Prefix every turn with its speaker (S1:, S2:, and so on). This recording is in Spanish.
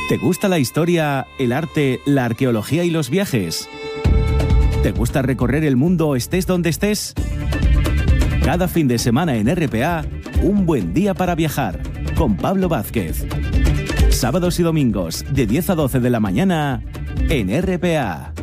S1: ¿Te gusta la historia, el arte, la arqueología y los viajes? ¿Te gusta recorrer el mundo estés donde estés? Cada fin de semana en RPA, un buen día para viajar, con Pablo Vázquez. Sábados y domingos, de 10 a 12 de la mañana, en RPA.